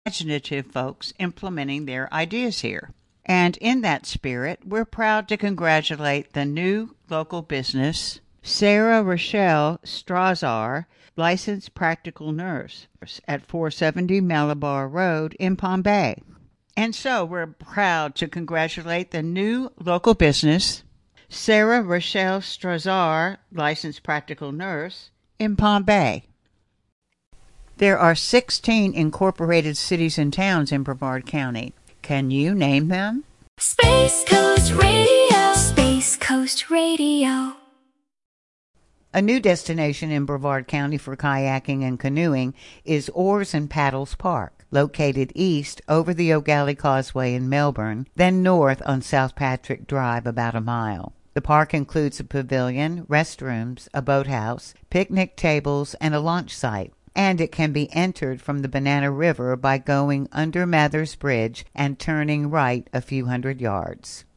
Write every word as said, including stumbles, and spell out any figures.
imaginative folks implementing their ideas here. And in that spirit, we're proud to congratulate the new local business, Sarah Rochelle Strazar, licensed practical nurse at four seventy Malabar Road in Palm Bay. And so we're proud to congratulate the new local business, Sarah Rochelle Strazar, licensed practical nurse in Palm Bay. There are sixteen incorporated cities and towns in Brevard County. Can you name them? Space Coast Radio, Space Coast Radio. A new destination in Brevard County for kayaking and canoeing is Oars and Paddles Park, located east over the O'Galley Causeway in Melbourne, then north on South Patrick Drive about a mile. The park includes a pavilion, restrooms, a boathouse, picnic tables, and a launch site. And it can be entered from the Banana River by going under Mathers Bridge and turning right a few hundred yards.